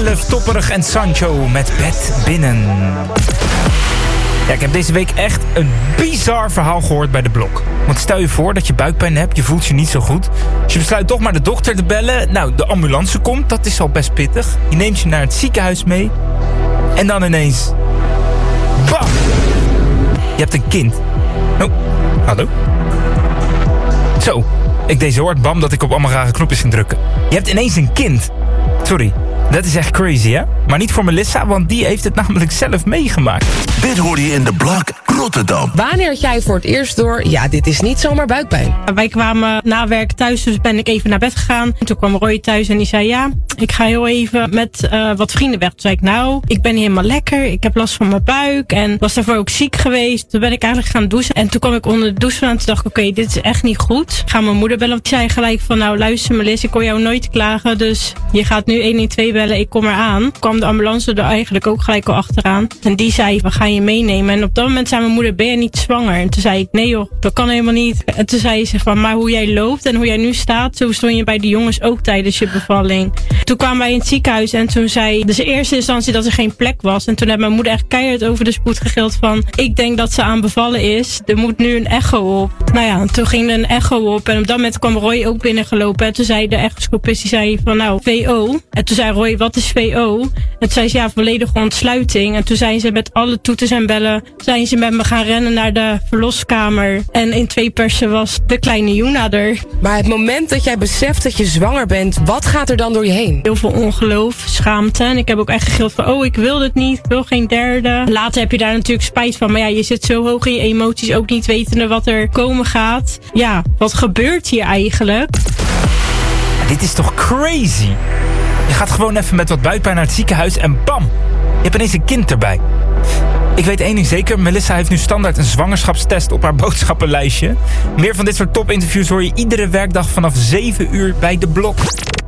11, Topperig en Sancho met Bed Binnen. Ja, ik heb deze week echt een bizar verhaal gehoord bij de Blok. Want stel je voor dat je buikpijn hebt, je voelt je niet zo goed. Dus je besluit toch maar de dokter te bellen. Nou, de ambulance komt, dat is al best pittig. Die neemt je naar het ziekenhuis mee. En dan ineens... bam! Je hebt een kind. Oh, hallo? Zo, ik deed zo hard bam dat ik op allemaal rare knopjes ging drukken. Je hebt ineens een kind. Sorry, dat is echt crazy, hè? Maar niet voor Melissa, want die heeft het namelijk zelf meegemaakt. Dit hoorde je in de Blok Rotterdam. Wanneer had jij voor het eerst door, ja, dit is niet zomaar buikpijn? Wij kwamen na werk thuis, dus ben ik even naar bed gegaan. En toen kwam Roy thuis en die zei, ja, ik ga heel even met wat vrienden weg. Toen zei ik, nou, ik ben niet helemaal lekker. Ik heb last van mijn buik en was daarvoor ook ziek geweest. Toen ben ik eigenlijk gaan douchen. En toen kwam ik onder de douche vandaan en toen dacht ik, oké, dit is echt niet goed. Ik ga mijn moeder bellen. Die zei gelijk van, nou, luister Melis, ik hoor jou nooit klagen. Dus je gaat nu 112 bellen, ik kom eraan. Toen kwam de ambulance er eigenlijk ook gelijk al achteraan. En die zei, we gaan je meenemen. En op dat moment zei mijn moeder, ben je niet zwanger? En toen zei ik, nee joh, dat kan helemaal niet. En toen zei ze van, maar hoe jij loopt en hoe jij nu staat, zo stond je bij de jongens ook tijdens je bevalling. Toen kwamen wij in het ziekenhuis en toen zei dus in eerste instantie dat er geen plek was. En toen heeft mijn moeder echt keihard over de spoed gegild van, ik denk dat ze aan bevallen is. Er moet nu een echo op. Nou ja, toen ging er een echo op en op dat moment kwam Roy ook binnengelopen. En toen zei de echoscopist, die zei van, nou, VO. En toen zei Roy, wat is VO? En toen zei ze, ja, volledige ontsluiting. En toen zijn ze met alle toeters en bellen, zijn ze met me gaan rennen naar de verloskamer. En in 2 persen was de kleine Juna er. Maar het moment dat jij beseft dat je zwanger bent, wat gaat er dan door je heen? Heel veel ongeloof, schaamte. En ik heb ook echt gegild van, oh, ik wil dit niet, ik wil geen derde. Later heb je daar natuurlijk spijt van. Maar ja, je zit zo hoog in je emoties, ook niet wetende wat er komen gaat. Ja, wat gebeurt hier eigenlijk? Ja, dit is toch crazy? Je gaat gewoon even met wat buikpijn naar het ziekenhuis en bam! Je hebt ineens een kind erbij. Ik weet één ding zeker, Melissa heeft nu standaard een zwangerschapstest op haar boodschappenlijstje. Meer van dit soort topinterviews hoor je iedere werkdag vanaf 7 uur bij de Blok.